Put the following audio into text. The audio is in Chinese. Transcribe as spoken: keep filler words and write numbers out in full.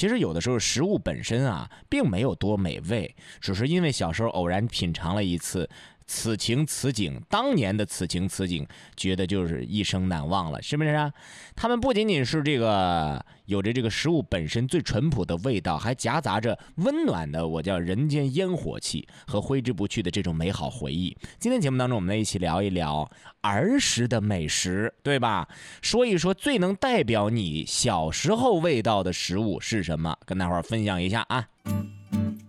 其实有的时候食物本身啊，并没有多美味，只是因为小时候偶然品尝了一次此情此景，当年的此情此景，觉得就是一生难忘了，是不是啊？他们不仅仅是这个有着这个食物本身最淳朴的味道，还夹杂着温暖的我叫人间烟火气和挥之不去的这种美好回忆。今天节目当中，我们来一起聊一聊儿时的美食，对吧？说一说最能代表你小时候味道的食物是什么，跟大伙儿分享一下啊。